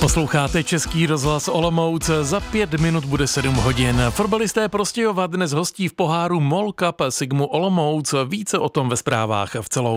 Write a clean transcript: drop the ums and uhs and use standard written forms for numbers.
Posloucháte Český rozhlas Olomouc, za 5 minut bude 7 hodin. Fotbalisté Prostějova dnes hostí v poháru MOL Cup Sigmu Olomouc, více o tom ve zprávách v celou.